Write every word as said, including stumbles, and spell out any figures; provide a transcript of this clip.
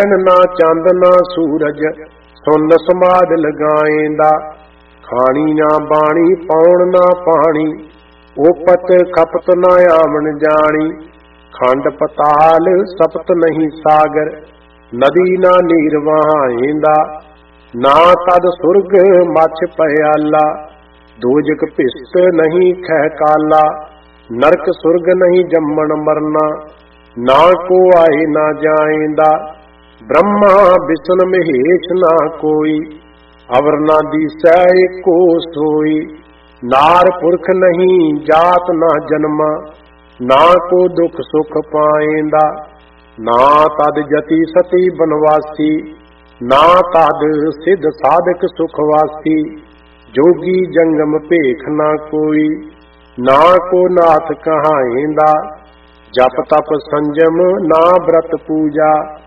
ਚੈਨ ਨਾ ਚੰਦ ਨਾ ਸੂਰਜ, ਸੁਨ ਸਮਾਦ ਲਗਾਏਂਦਾ। ਖਾਣੀ ਨਾ ਬਾਣੀ ਪਾਉਣ ਨਾ ਪਾਣੀ, ਓਪਤ ਖਪਤ ਨਾ ਆਵਣ ਜਾਣੀ। ਖੰਡ ਪਤਾਲ ਸਪਤ ਨਹੀਂ ਸਾਗਰ, ਨਦੀ ਨਾ ਨੀਰ ਵਹਾਏਂਦਾ। ਨਾ ਤਦ ਸੁਰਗ ਮਛ ਪਿਆਲਾ, ਦੋਜਕ ਭਿਸਤ ਨਹੀਂ ਖਹਿ ਕਾਲਾ। ਨਰਕ ਸੁਰਗ ਨਹੀਂ ਜੰਮਣ ਮਰਨਾ, ਨਾ ਕੋ ਆਏ ਨਾ ਜਾਏਂਦਾ। ਬ੍ਰਹਮਾ ਵਿਸ਼ਨ ਮਹੇਸ਼ ਨਾ ਕੋਈ, ਅਵਰ ਨਾ ਦੀਸੈ ਏਕੋ ਸੋਈ। ਨਾਰ ਪੁਰਖ ਨਹੀਂ ਜਾਤ ਨਾ ਜਨਮਾ, ਨਾ ਕੋ ਦੁਖ ਸੁਖ ਪਾਏਂਦਾ। ਨਾ ਤਦ ਜਤੀ ਸਤੀ ਬਨਵਾਸੀ, ਨਾ ਤਦ ਸਿੱਧ ਸਾਧਕ ਸੁਖਵਾਸੀ। ਜੋਗੀ ਜੰਗਮ ਭੇਖ ਨਾ ਕੋਈ, ਨਾ ਕੋ ਨਾਥ ਕਹਾਏਂਦਾ। ਜਪ ਤਪ ਸੰਜਮ ਨਾ ਬ੍ਰਤ ਪੂਜਾ,